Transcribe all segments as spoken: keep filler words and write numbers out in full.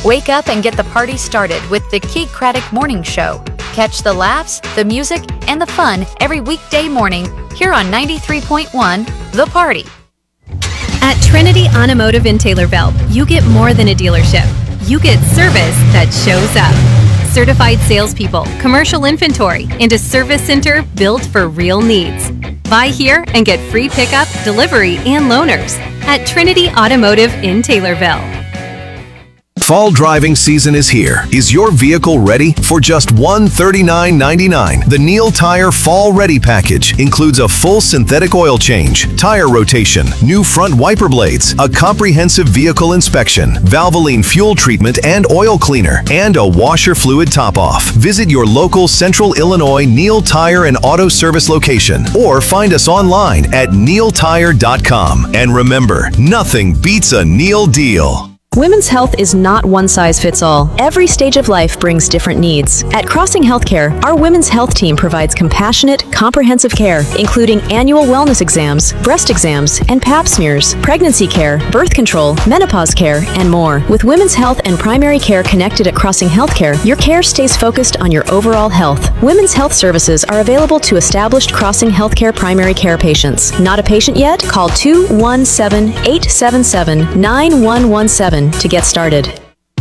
Wake up and get the party started with the Keith Craddock Morning Show. Catch the laughs, the music, and the fun every weekday morning here on ninety-three point one The Party. At Trinity Automotive in Taylorville, you get more than a dealership. You get service that shows up. Certified salespeople, commercial inventory, and a service center built for real needs. Buy here and get free pickup, delivery, and loaners at Trinity Automotive in Taylorville. Fall driving season is here. Is your vehicle ready? For just one hundred thirty-nine ninety-nine, the Neil Tire Fall Ready Package includes a full synthetic oil change, tire rotation, new front wiper blades, a comprehensive vehicle inspection, Valvoline fuel treatment and oil cleaner, and a washer fluid top-off. Visit your local Central Illinois Neil Tire and Auto Service location or find us online at neil tire dot com. And remember, nothing beats a Neil deal. Women's health is not one size fits all. Every stage of life brings different needs. At Crossing Healthcare, our women's health team provides compassionate, comprehensive care, including annual wellness exams, breast exams, and pap smears, pregnancy care, birth control, menopause care, and more. With women's health and primary care connected at Crossing Healthcare, your care stays focused on your overall health. Women's health services are available to established Crossing Healthcare primary care patients. Not a patient yet? Call two one seven, eight seven seven, nine one one seven to get started.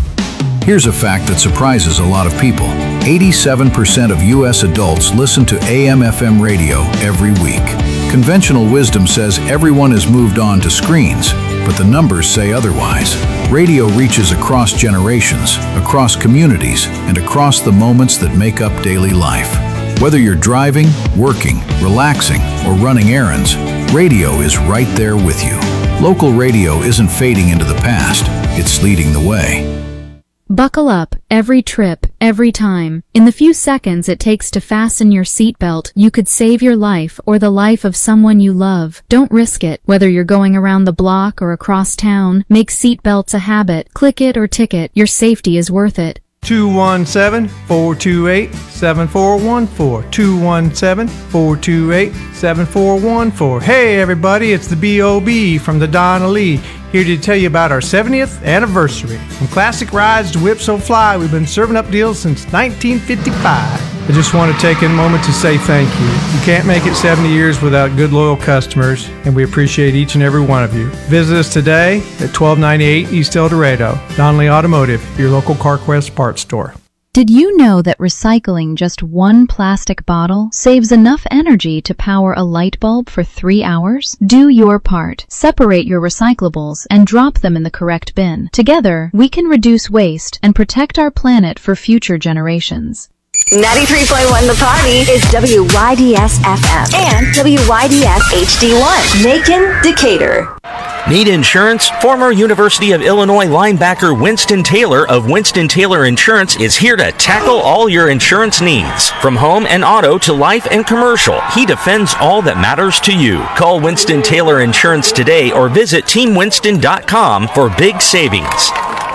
Here's a fact that surprises a lot of people. eighty-seven percent of U S adults listen to A M F M radio every week. Conventional wisdom says everyone has moved on to screens, but the numbers say otherwise. Radio reaches across generations, across communities, and across the moments that make up daily life. Whether you're driving, working, relaxing, or running errands, radio is right there with you. Local radio isn't fading into the past, it's leading the way. Buckle up, every trip, every time. In the few seconds it takes to fasten your seatbelt, you could save your life or the life of someone you love. Don't risk it. Whether you're going around the block or across town, make seatbelts a habit. Click it or ticket. Your safety is worth it. two one seven, four two eight, seven four one four. two one seven, four two eight, seven four one four. Hey everybody, it's the B O B from the Donna Lee, here to tell you about our seventieth anniversary. From classic rides to Whip So Fly, we've been serving up deals since nineteen fifty-five. I just want to take a moment to say thank you. You can't make it seventy years without good, loyal customers, and we appreciate each and every one of you. Visit us today at twelve ninety-eight East El Dorado. Donnelly Automotive, your local CarQuest parts store. Did you know that recycling just one plastic bottle saves enough energy to power a light bulb for three hours? Do your part. Separate your recyclables and drop them in the correct bin. Together, we can reduce waste and protect our planet for future generations. ninety-three point one The Party is W Y D S F M and W Y D S H D one, Macon, Decatur. Need insurance? Former University of Illinois linebacker Winston Taylor of Winston Taylor Insurance is here to tackle all your insurance needs. From home and auto to life and commercial, he defends all that matters to you. Call Winston Taylor Insurance today or visit team winston dot com for big savings.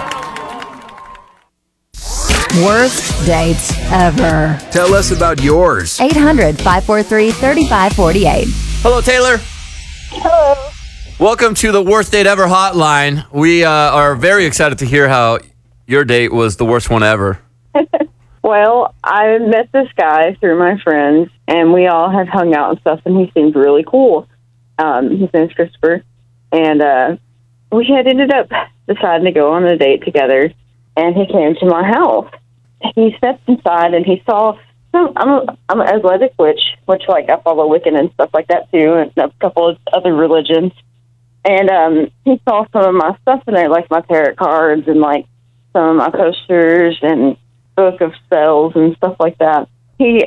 Worst dates ever. Tell us about yours. eight hundred, five four three, three five four eight. Hello, Taylor. Hello. Welcome to the Worst Date Ever hotline. We uh, are very excited to hear how your date was the worst one ever. Well, I met this guy through my friends, and we all have hung out and stuff, and he seemed really cool. Um, his name's Christopher, and uh, we had ended up deciding to go on a date together, and he came to my house. He stepped inside, and he saw... So I'm a, I'm an athletic witch, which, like, I follow Wiccan and stuff like that, too, and a couple of other religions. And um, he saw some of my stuff in there, like my tarot cards and, like, some of my posters and book of spells and stuff like that. He